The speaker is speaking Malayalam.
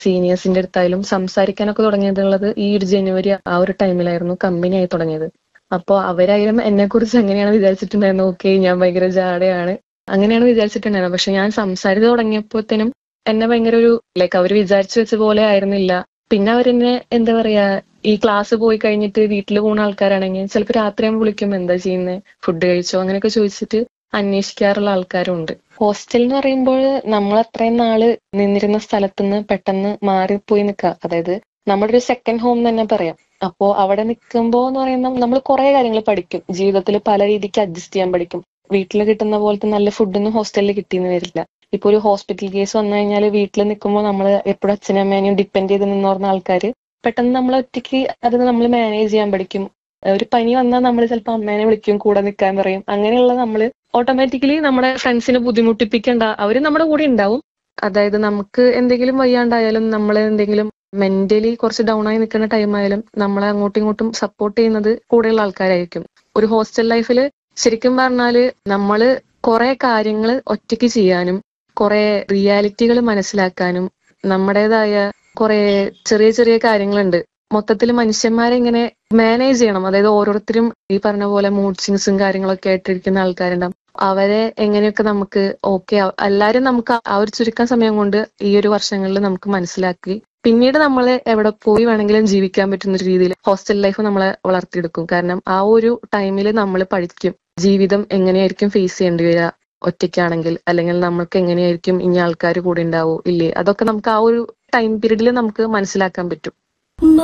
സീനിയേഴ്സിന്റെ അടുത്തായാലും സംസാരിക്കാനൊക്കെ തുടങ്ങിയതുള്ളത് ഈ ഒരു ജനുവരി ആ ഒരു ടൈമിലായിരുന്നു കമ്പനി ആയി തുടങ്ങിയത്. അപ്പൊ അവരായാലും എന്നെ കുറിച്ച് എങ്ങനെയാണ് വിചാരിച്ചിട്ടുണ്ടായിരുന്നു, ഓക്കെ ഞാൻ ഭയങ്കര ജാടയാണ് അങ്ങനെയാണ് വിചാരിച്ചിട്ടുണ്ടായിരുന്നത്. പക്ഷെ ഞാൻ സംസാരിച്ച് തുടങ്ങിയപ്പോഴത്തേനും എന്നെ ഭയങ്കര ഒരു ലൈക്ക് അവർ വിചാരിച്ചു വെച്ച പോലെ ആയിരുന്നില്ല. പിന്നെ അവരെന്നെ എന്താ പറയാ, ഈ ക്ലാസ് പോയി കഴിഞ്ഞിട്ട് വീട്ടിൽ പോകുന്ന ആൾക്കാരാണെങ്കിൽ ചിലപ്പോൾ രാത്രിയാകുമ്പോൾ വിളിക്കും, എന്താ ചെയ്യുന്നത്, ഫുഡ് കഴിച്ചോ, അങ്ങനെയൊക്കെ ചോദിച്ചിട്ട് അന്വേഷിക്കാറുള്ള ആൾക്കാരും ഉണ്ട്. ഹോസ്റ്റൽ എന്ന് പറയുമ്പോൾ നമ്മൾ അത്രയും നാള് നിന്നിരുന്ന സ്ഥലത്തുനിന്ന് പെട്ടെന്ന് മാറിപ്പോയി നിൽക്കുക, അതായത് നമ്മുടെ ഒരു സെക്കൻഡ് ഹോം തന്നെ പറയാം. അപ്പോ അവിടെ നിൽക്കുമ്പോൾ എന്ന് പറയുമ്പോൾ നമ്മൾ കുറെ കാര്യങ്ങൾ പഠിക്കും, ജീവിതത്തിൽ പല രീതിക്ക് അഡ്ജസ്റ്റ് ചെയ്യാൻ പഠിക്കും. വീട്ടിൽ കിട്ടുന്ന പോലത്തെ നല്ല ഫുഡൊന്നും ഹോസ്റ്റലിൽ കിട്ടിയെന്ന് വരില്ല. ഇപ്പൊ ഒരു ഹോസ്പിറ്റൽ കേസ് വന്നു കഴിഞ്ഞാൽ വീട്ടിൽ നിൽക്കുമ്പോൾ നമ്മൾ എപ്പോഴും അച്ഛനും അമ്മേനെയും ഡിപ്പെൻഡ് ചെയ്ത് നിന്നോർന്ന ആൾക്കാർ പെട്ടെന്ന് നമ്മൾ ഒറ്റയ്ക്ക് അത് നമ്മൾ മാനേജ് ചെയ്യാൻ പഠിക്കും. ഒരു പനി വന്നാൽ നമ്മൾ ചിലപ്പോൾ അമ്മേനെ വിളിക്കും, കൂടെ നിൽക്കാൻ പറയും. അങ്ങനെയുള്ള നമ്മൾ ഓട്ടോമാറ്റിക്കലി നമ്മുടെ ഫ്രണ്ട്സിനെ ബുദ്ധിമുട്ടിപ്പിക്കേണ്ട, അവർ നമ്മുടെ കൂടെ ഉണ്ടാവും. അതായത് നമുക്ക് എന്തെങ്കിലും വയ്യാണ്ടായാലും നമ്മൾ എന്തെങ്കിലും മെന്റലി കുറച്ച് ഡൗൺ ആയി നിൽക്കുന്ന ടൈം ആയാലും നമ്മളെ അങ്ങോട്ടും ഇങ്ങോട്ടും സപ്പോർട്ട് ചെയ്യുന്നത് കൂടെയുള്ള ആൾക്കാരായിരിക്കും. ഒരു ഹോസ്റ്റൽ ലൈഫിൽ ശരിക്കും പറഞ്ഞാല് നമ്മള് കുറെ കാര്യങ്ങൾ ഒറ്റയ്ക്ക് ചെയ്യാനും കുറെ റിയാലിറ്റികൾ മനസ്സിലാക്കാനും നമ്മുടേതായ കുറെ ചെറിയ ചെറിയ കാര്യങ്ങളുണ്ട്. മൊത്തത്തിൽ മനുഷ്യന്മാരെ ഇങ്ങനെ മാനേജ് ചെയ്യണം. അതായത് ഓരോരുത്തരും ഈ പറഞ്ഞ പോലെ മൂഡ് സ്വിങ്സും കാര്യങ്ങളൊക്കെ ആയിട്ടിരിക്കുന്ന ആൾക്കാരുണ്ടാവും. അവരെ എങ്ങനെയൊക്കെ നമുക്ക് ഓക്കെ, എല്ലാരും നമുക്ക് ആ ഒരു ചുരുക്കം സമയം കൊണ്ട് ഈ ഒരു വർഷങ്ങളിൽ നമുക്ക് മനസ്സിലാക്കി പിന്നീട് നമ്മൾ എവിടെ പോയി വേണമെങ്കിലും ജീവിക്കാൻ പറ്റുന്ന ഒരു രീതിയിൽ ഹോസ്റ്റൽ ലൈഫ് നമ്മളെ വളർത്തിയെടുക്കും. കാരണം ആ ഒരു ടൈമിൽ നമ്മൾ പഠിക്കും ജീവിതം എങ്ങനെയായിരിക്കും ഫേസ് ചെയ്യേണ്ടി വരിക ഒറ്റയ്ക്കാണെങ്കിൽ, അല്ലെങ്കിൽ നമ്മൾക്ക് എങ്ങനെയായിരിക്കും ഇനി ആൾക്കാർ കൂടെ ഉണ്ടാവോ ഇല്ലേ, അതൊക്കെ നമുക്ക് ആ ഒരു ടൈം പീരീഡിൽ നമുക്ക് മനസ്സിലാക്കാൻ പറ്റും.